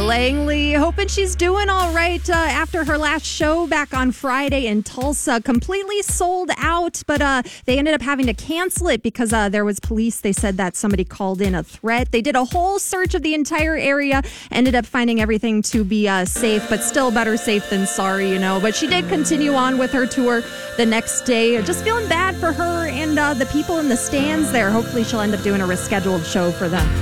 Langley, hoping she's doing all right after her last show back on Friday in Tulsa. Completely sold out, but they ended up having to cancel it because there was police. They said that somebody called in a threat. They did a whole search of the entire area, ended up finding everything to be safe, but still better safe than sorry, you know. But she did continue on with her tour the next day. Just feeling bad for her and the people in the stands there. Hopefully she'll end up doing a rescheduled show for them.